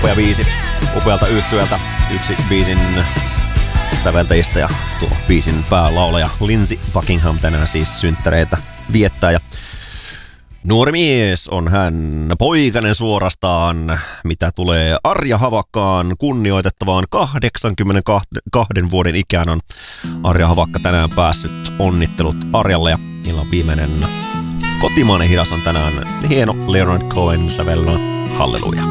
upea biisi upealta yhtyeeltä. Yksi biisin säveltäjistä ja tuo biisin päälaulaja Lindsey Buckingham tänään siis synttäreitä viettää. Ja nuori mies on hän, poikainen suorastaan, mitä tulee Arja Havakkaan kunnioitettavaan 82 vuoden ikään on Arja Havakka tänään päässyt. Onnittelut Arjalle ja illan viimeinen kotimainen hidas on tänään hieno Leonard Cohen sävellön Halleluja.